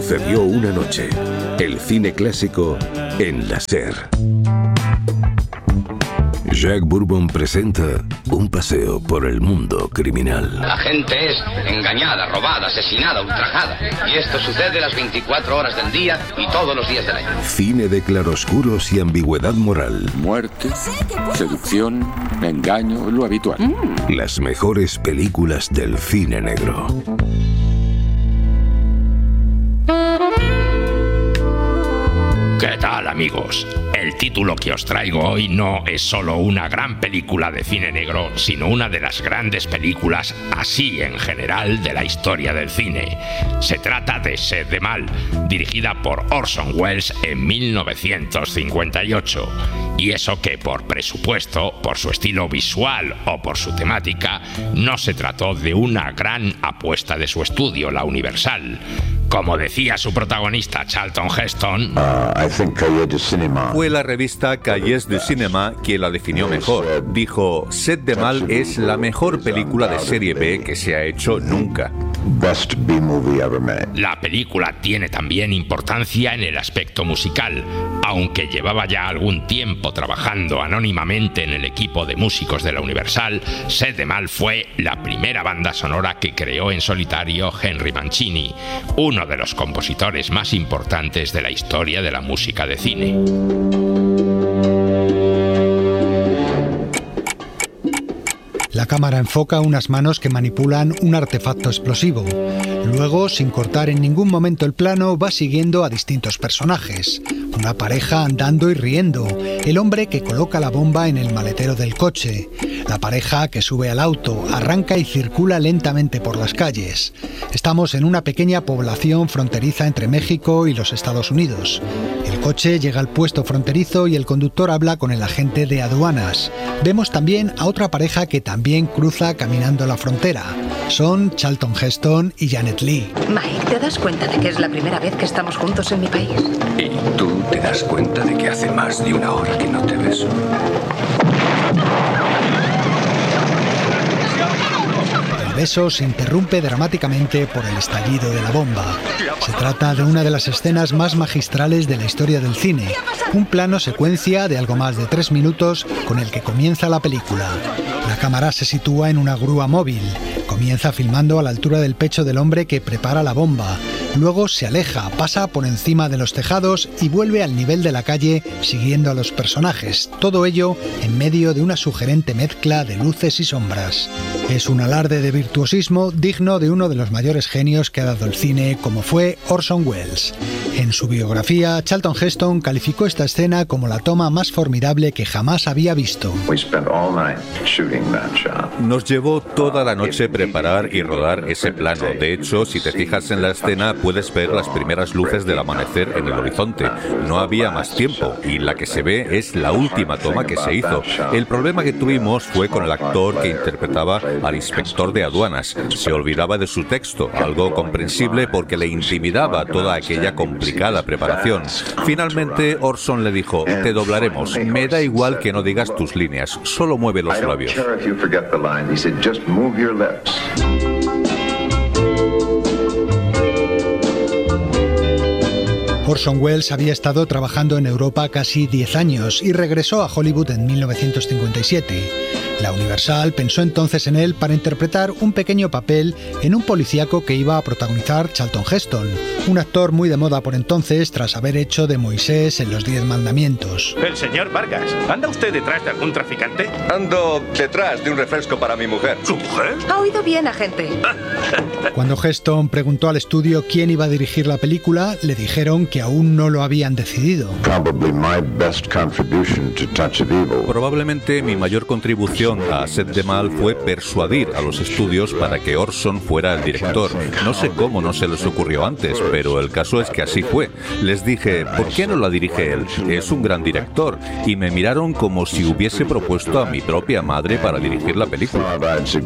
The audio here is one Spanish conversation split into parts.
Sucedió una noche. El cine clásico en la SER. Jack Bourbon presenta un paseo por el mundo criminal. La gente es engañada, robada, asesinada, ultrajada. Y esto sucede las 24 horas del día y todos los días del año. Cine de claroscuros y ambigüedad moral. Muerte, seducción, engaño, lo habitual. Las mejores películas del cine negro. ¿Qué tal, amigos? El título que os traigo hoy no es solo una gran película de cine negro, sino una de las grandes películas, así en general, de la historia del cine. Se trata de Sed de Mal, dirigida por Orson Welles en 1958. Y eso que por presupuesto, por su estilo visual o por su temática, no se trató de una gran apuesta de su estudio, la Universal. Como decía su protagonista Charlton Heston, fue la revista Cahiers du Cinéma quien la definió mejor. Dijo: Sed de Mal es la mejor película de serie B que se ha hecho nunca. La película tiene también importancia en el aspecto musical. Aunque llevaba ya algún tiempo trabajando anónimamente en el equipo de músicos de la Universal, Sed de Mal fue la primera banda sonora que creó en solitario Henry Mancini, uno de los compositores más importantes de la historia de la música de cine. La cámara enfoca unas manos que manipulan un artefacto explosivo. Luego, sin cortar en ningún momento el plano, va siguiendo a distintos personajes. Una pareja andando y riendo, el hombre que coloca la bomba en el maletero del coche, la pareja que sube al auto, arranca y circula lentamente por las calles. Estamos en una pequeña población fronteriza entre México y los Estados Unidos. El coche llega al puesto fronterizo y el conductor habla con el agente de aduanas. Vemos también a otra pareja que también cruza caminando la frontera. Son Charlton Heston y Janet Leigh. Mike, ¿te das cuenta de que es la primera vez que estamos juntos en mi país? ¿Y tú te das cuenta de que hace más de una hora que no te beso? El beso se interrumpe dramáticamente por el estallido de la bomba. Se trata de una de las escenas más magistrales de la historia del cine. Un plano secuencia de algo más de 3 minutos con el que comienza la película. La cámara se sitúa en una grúa móvil. Comienza filmando a la altura del pecho del hombre que prepara la bomba. Luego se aleja, pasa por encima de los tejados y vuelve al nivel de la calle siguiendo a los personajes. Todo ello en medio de una sugerente mezcla de luces y sombras. Es un alarde de virtuosismo digno de uno de los mayores genios que ha dado el cine, como fue Orson Welles. En su biografía, Charlton Heston calificó esta escena como la toma más formidable que jamás había visto. Nos llevó toda la noche preparar y rodar ese plano. De hecho, si te fijas en la escena, puedes ver las primeras luces del amanecer en el horizonte. No había más tiempo y la que se ve es la última toma que se hizo. El problema que tuvimos fue con el actor que interpretaba al inspector de aduanas. Se olvidaba de su texto, algo comprensible porque le intimidaba toda aquella complicada preparación. Finalmente, Orson le dijo: te doblaremos. Me da igual que no digas tus líneas, solo mueve los labios. Orson Welles había estado trabajando en Europa casi 10 años y regresó a Hollywood en 1957. La Universal pensó entonces en él para interpretar un pequeño papel en un policíaco que iba a protagonizar Charlton Heston, un actor muy de moda por entonces tras haber hecho de Moisés en los 10 mandamientos. El señor Vargas, ¿anda usted detrás de algún traficante? Ando detrás de un refresco para mi mujer. ¿Su mujer? Ha oído bien, agente. Cuando Heston preguntó al estudio quién iba a dirigir la película, le dijeron que aún no lo habían decidido. Probablemente mi mayor contribución a Sed de Mal fue persuadir a los estudios para que Orson fuera el director. No sé cómo no se les ocurrió antes, pero el caso es que así fue. Les dije: ¿por qué no la dirige él? Es un gran director. Y me miraron como si hubiese propuesto a mi propia madre para dirigir la película.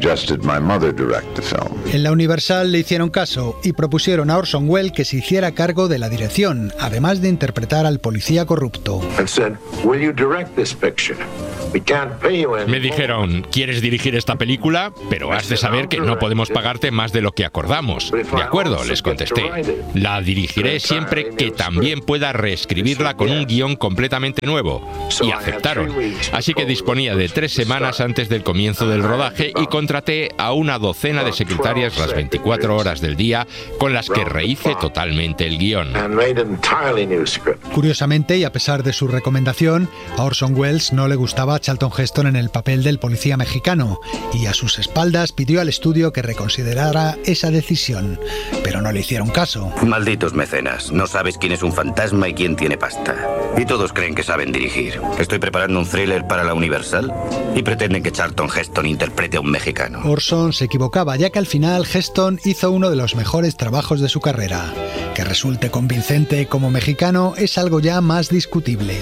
En la Universal le hicieron caso y propusieron a Orson Welles que se hiciera cargo de la dirección, además de interpretar al policía corrupto. Me dijeron, ¿quieres dirigir esta película? Pero has de saber que no podemos pagarte más de lo que acordamos. De acuerdo, les contesté. La dirigiré siempre que también pueda reescribirla con un guión completamente nuevo. Y aceptaron. Así que disponía de 3 semanas antes del comienzo del rodaje y contraté a una docena de secretarias las 24 horas del día con las que rehice totalmente el guión. Curiosamente, y a pesar de su recomendación, a Orson Welles no le gustaba Charlton Heston en el papel del policía mexicano y a sus espaldas pidió al estudio que reconsiderara esa decisión, pero no le hicieron caso. Malditos mecenas, no sabes quién es un fantasma y quién tiene pasta. Y todos creen que saben dirigir. Estoy preparando un thriller para la Universal y pretenden que Charlton Heston interprete a un mexicano. Orson se equivocaba, ya que al final Heston hizo uno de los mejores trabajos de su carrera. Que resulte convincente como mexicano es algo ya más discutible.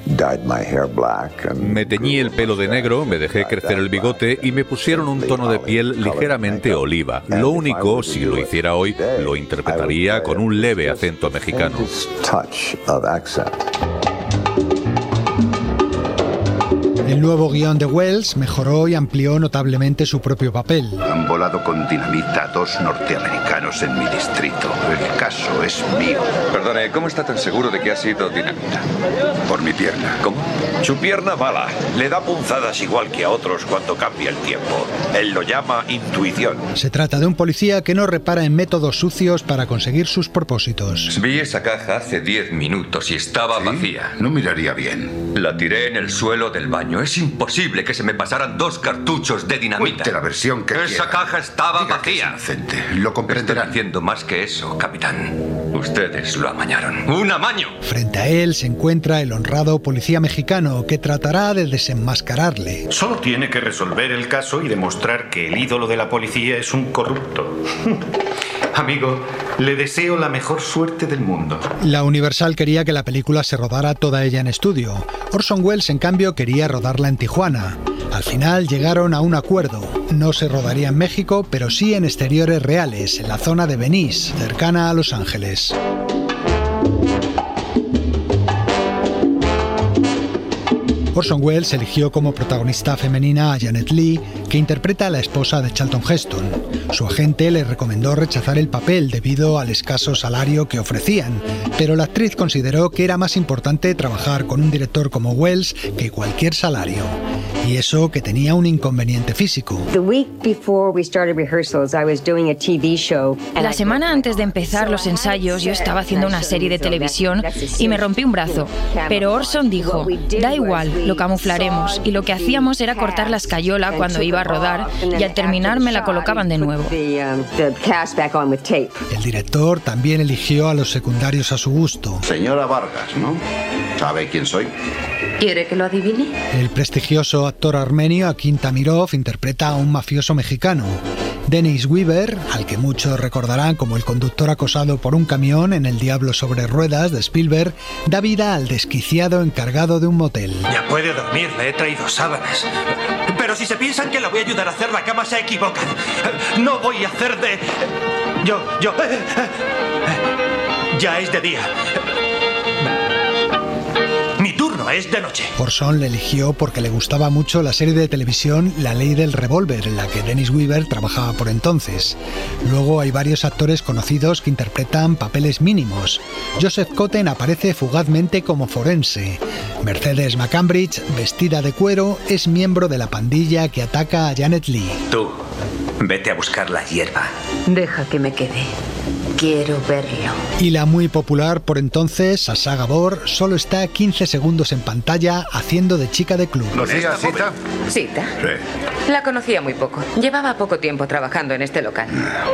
Me teñí el pelo de negro, me dejé crecer el bigote y me pusieron un tono de piel ligeramente oliva. Lo único, si lo hiciera hoy, lo interpretaría con un leve acento mexicano. El nuevo guión de Welles mejoró y amplió notablemente su propio papel. Han volado con dinamita a 2 norteamericanos en mi distrito. El caso es mío. Perdone, ¿cómo está tan seguro de que ha sido dinamita? Por mi pierna. ¿Cómo? Su pierna mala. Le da punzadas igual que a otros cuando cambia el tiempo. Él lo llama intuición. Se trata de un policía que no repara en métodos sucios para conseguir sus propósitos. Vi esa caja hace 10 minutos y estaba vacía. No miraría bien. La tiré en el suelo del baño. Es imposible que se me pasaran 2 cartuchos de dinamita. Cuente la versión que Esa quiera. caja estaba Diga que es vacía. inocente. Lo comprenderán. Estoy haciendo más que eso, capitán. Ustedes lo amañaron. ¡Un amaño! Frente a él se encuentra el honrado policía mexicano que tratará de desenmascararle. Solo tiene que resolver el caso y demostrar que el ídolo de la policía es un corrupto. Amigo, le deseo la mejor suerte del mundo. La Universal quería que la película se rodara toda ella en estudio. Orson Welles, en cambio, quería rodarla en Tijuana. Al final llegaron a un acuerdo. No se rodaría en México, pero sí en exteriores reales, en la zona de Venice, cercana a Los Ángeles. Orson Welles eligió como protagonista femenina a Janet Leigh, que interpreta a la esposa de Charlton Heston. Su agente le recomendó rechazar el papel debido al escaso salario que ofrecían, pero la actriz consideró que era más importante trabajar con un director como Welles que cualquier salario. Y eso que tenía un inconveniente físico. La semana antes de empezar los ensayos yo estaba haciendo una serie de televisión y me rompí un brazo. Pero Orson dijo, da igual, lo camuflaremos. Y lo que hacíamos era cortar la escayola cuando iba a rodar y al terminar me la colocaban de nuevo. El director también eligió a los secundarios a su gusto. Señora Vargas, ¿no? ¿Sabe quién soy? ¿Quiere que lo adivine? El prestigioso actor armenio Akin Tamirov interpreta a un mafioso mexicano. Dennis Weaver, al que muchos recordarán como el conductor acosado por un camión en El Diablo sobre Ruedas de Spielberg, da vida al desquiciado encargado de un motel. Ya puede dormir, le he traído sábanas. Pero si se piensan que le voy a ayudar a hacer la cama, se equivocan. No voy a hacer de... Ya es de día. Mi turno es de noche. Orson le eligió porque le gustaba mucho la serie de televisión La Ley del Revólver, en la que Dennis Weaver trabajaba por entonces. Luego hay varios actores conocidos que interpretan papeles mínimos. Joseph Cotten aparece fugazmente como forense. Mercedes McCambridge, vestida de cuero, es miembro de la pandilla que ataca a Janet Leigh. Tú, vete a buscar la hierba. Deja que me quede. Quiero verlo. Y la muy popular por entonces, Sasha Gabor, solo está 15 segundos en pantalla haciendo de chica de club. ¿Conocía a Sita? ¿Sita? Sí. La conocía muy poco. Llevaba poco tiempo trabajando en este local.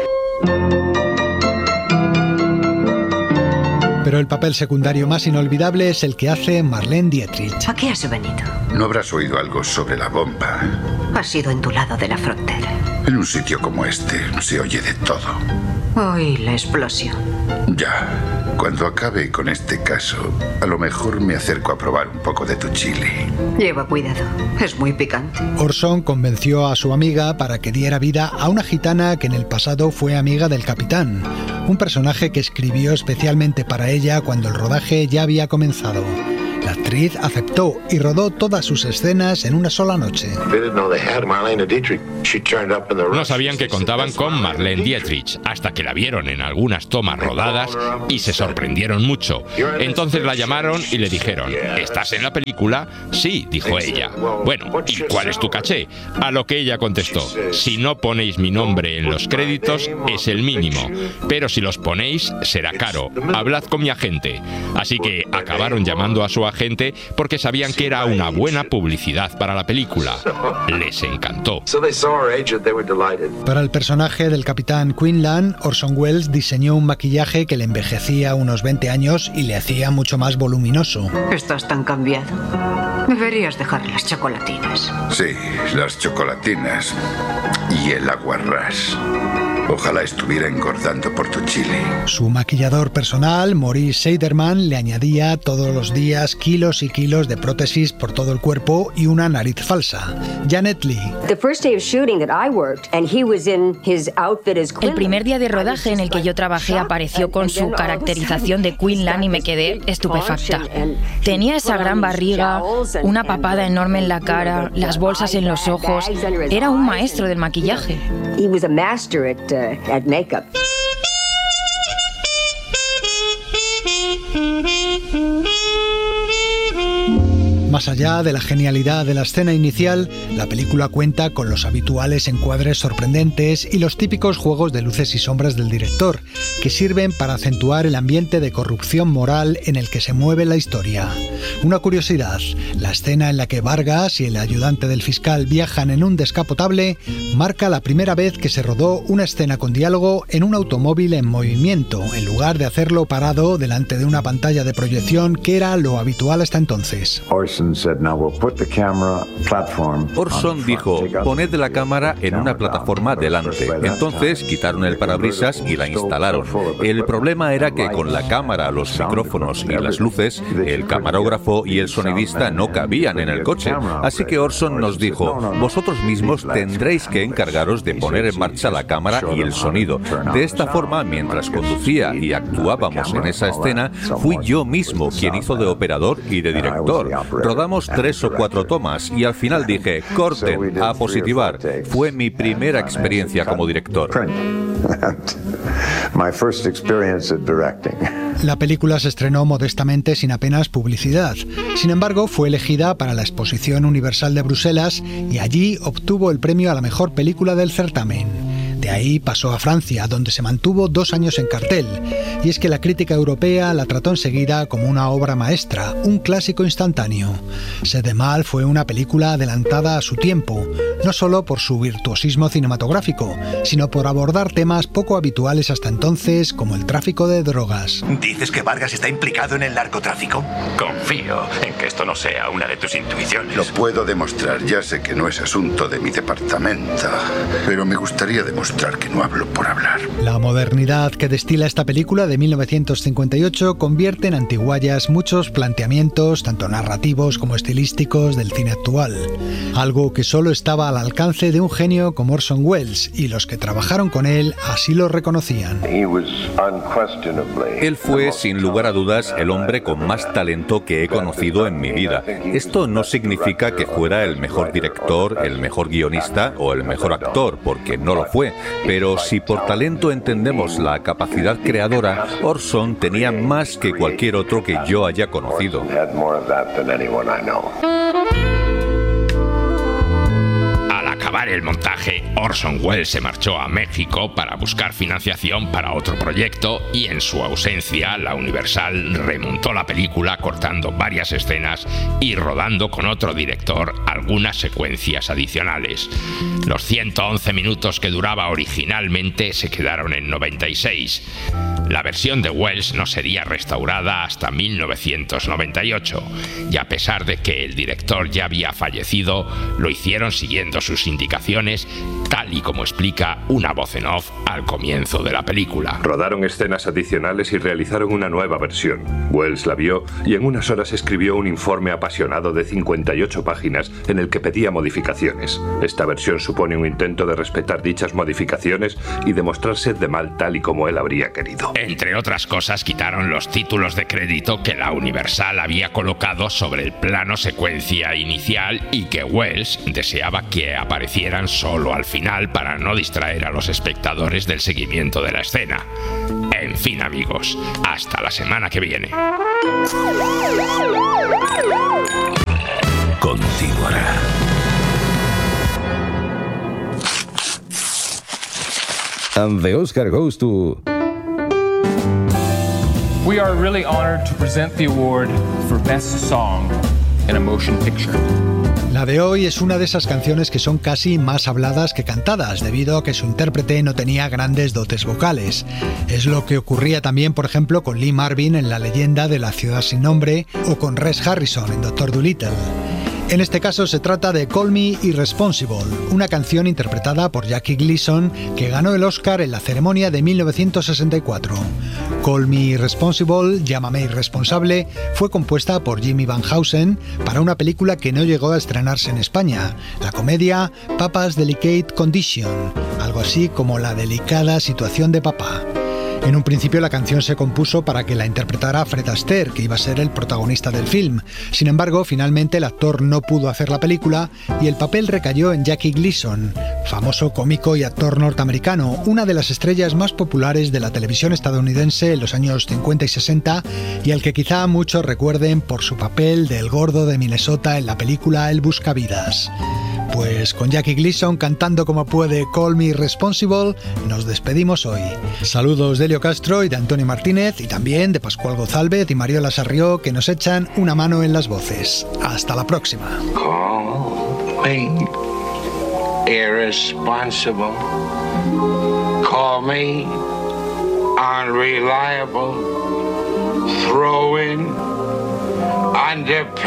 Pero el papel secundario más inolvidable es el que hace Marlene Dietrich. ¿A qué has venido? ¿No habrás oído algo sobre la bomba? Has sido en tu lado de la frontera. En un sitio como este se oye de todo. Oí la explosión. Ya. Cuando acabe con este caso, a lo mejor me acerco a probar un poco de tu chili. Lleva cuidado. Es muy picante. Orson convenció a su amiga para que diera vida a una gitana que en el pasado fue amiga del capitán. Un personaje que escribió especialmente para ella cuando el rodaje ya había comenzado. La actriz aceptó y rodó todas sus escenas en una sola noche. No sabían que contaban con Marlene Dietrich, hasta que la vieron en algunas tomas rodadas y se sorprendieron mucho. Entonces la llamaron y le dijeron: ¿estás en la película? Sí, dijo ella. Bueno, ¿y cuál es tu caché? A lo que ella contestó: si no ponéis mi nombre en los créditos es el mínimo, pero si los ponéis será caro. Hablad con mi agente. Así que acabaron llamando a su agente porque sabían que era una buena publicidad para la película. Les encantó. Para el personaje del capitán Quinlan, Orson Welles diseñó un maquillaje que le envejecía unos 20 años y le hacía mucho más voluminoso. Estás tan cambiado. Deberías dejar las chocolatinas. Sí, las chocolatinas y el aguarrás. Ojalá estuviera engordando por tu chile. Su maquillador personal, Maurice Seiderman, le añadía todos los días kilos y kilos de prótesis por todo el cuerpo y una nariz falsa. Janet Leigh. El primer día de rodaje en el que yo trabajé apareció con su caracterización de Quinlan y me quedé estupefacta. Tenía esa gran barriga, una papada enorme en la cara, las bolsas en los ojos. Era un maestro del maquillaje. At makeup. Más allá de la genialidad de la escena inicial, la película cuenta con los habituales encuadres sorprendentes y los típicos juegos de luces y sombras del director, que sirven para acentuar el ambiente de corrupción moral en el que se mueve la historia. Una curiosidad, la escena en la que Vargas y el ayudante del fiscal viajan en un descapotable marca la primera vez que se rodó una escena con diálogo en un automóvil en movimiento, en lugar de hacerlo parado delante de una pantalla de proyección, que era lo habitual hasta entonces. Orson dijo: poned la cámara en una plataforma delante. Entonces quitaron el parabrisas y la instalaron. El problema era que con la cámara, los micrófonos y las luces, el camarógrafo y el sonidista no cabían en el coche. Así que Orson nos dijo: vosotros mismos tendréis que encargaros de poner en marcha la cámara y el sonido. De esta forma, mientras conducía y actuábamos en esa escena, fui yo mismo quien hizo de operador y de director. Rodamos 3 o 4 tomas y al final dije: corten, a positivar. Fue mi primera experiencia como director. La película se estrenó modestamente sin apenas publicidad. Sin embargo, fue elegida para la Exposición Universal de Bruselas y allí obtuvo el premio a la mejor película del certamen. De ahí pasó a Francia, donde se mantuvo 2 años en cartel. Y es que la crítica europea la trató enseguida como una obra maestra, un clásico instantáneo. Sed de Mal fue una película adelantada a su tiempo, no solo por su virtuosismo cinematográfico, sino por abordar temas poco habituales hasta entonces, como el tráfico de drogas. ¿Dices que Vargas está implicado en el narcotráfico? Confío en que esto no sea una de tus intuiciones. Lo puedo demostrar, ya sé que no es asunto de mi departamento, pero me gustaría demostrar que no hablo por hablar. La modernidad que destila esta película de 1958 convierte en antiguallas muchos planteamientos, tanto narrativos como estilísticos, del cine actual. Algo que solo estaba al alcance de un genio como Orson Welles, y los que trabajaron con él así lo reconocían. Él fue, sin lugar a dudas, el hombre con más talento que he conocido en mi vida. Esto no significa que fuera el mejor director, el mejor guionista o el mejor actor, porque no lo fue. Pero si por talento entendemos la capacidad creadora, Orson tenía más que cualquier otro que yo haya conocido. Al acabar el montaje, Orson Welles se marchó a México para buscar financiación para otro proyecto y en su ausencia, la Universal remontó la película cortando varias escenas y rodando con otro director algunas secuencias adicionales. Los 111 minutos que duraba originalmente se quedaron en 96. La versión de Welles no sería restaurada hasta 1998 y a pesar de que el director ya había fallecido, lo hicieron siguiendo sus indicaciones. modificaciones, tal y como explica una voz en off al comienzo de la película. Rodaron escenas adicionales y realizaron una nueva versión. Wells la vio y en unas horas escribió un informe apasionado de 58 páginas en el que pedía modificaciones. Esta versión supone un intento de respetar dichas modificaciones y demostrarse de mal tal y como él habría querido. Entre otras cosas, quitaron los títulos de crédito que la Universal había colocado sobre el plano secuencia inicial y que Wells deseaba que aparecieran solo al final para no distraer a los espectadores del seguimiento de la escena. En fin, amigos, hasta la semana que viene. Continuará. And the Oscar goes to... We are really honored to present the award for Best Song in a Motion Picture. La de hoy es una de esas canciones que son casi más habladas que cantadas, debido a que su intérprete no tenía grandes dotes vocales. Es lo que ocurría también, por ejemplo, con Lee Marvin en La leyenda de la ciudad sin nombre o con Rex Harrison en Dr. Dolittle. En este caso se trata de Call Me Irresponsible, una canción interpretada por Jackie Gleason que ganó el Oscar en la ceremonia de 1964. Call Me Irresponsible, Llámame Irresponsable, fue compuesta por Jimmy Van Heusen para una película que no llegó a estrenarse en España, la comedia Papa's Delicate Condition, algo así como La delicada situación de papá. En un principio la canción se compuso para que la interpretara Fred Astaire, que iba a ser el protagonista del film. Sin embargo, finalmente el actor no pudo hacer la película y el papel recayó en Jackie Gleason, famoso cómico y actor norteamericano, una de las estrellas más populares de la televisión estadounidense en los años 50 y 60 y al que quizá muchos recuerden por su papel del gordo de Minnesota en la película El Buscavidas. Pues con Jackie Gleason cantando como puede Call Me Irresponsible, nos despedimos hoy. Saludos de Elio Castro y de Antonio Martínez y también de Pascual Gozálvez y Mariola Sarrió, que nos echan una mano en las voces. Hasta la próxima. Call me irresponsible. Call me unreliable. Throwing under